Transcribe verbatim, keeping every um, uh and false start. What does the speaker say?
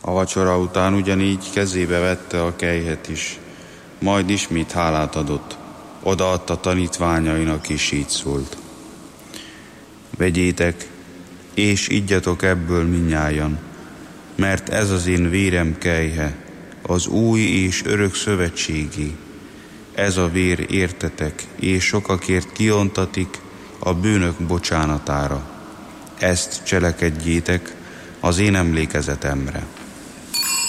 A vacsora után ugyanígy kezébe vette a kelyhet is, majd ismét hálát adott, odaadta tanítványainak, és így szólt: vegyétek, és igyatok ebből mindnyájan, mert ez az én vérem kelyhe, az új és örök szövetségé. Ez a vér értetek, és sokakért kiontatik a bűnök bocsánatára. Ezt cselekedjétek az én emlékezetemre.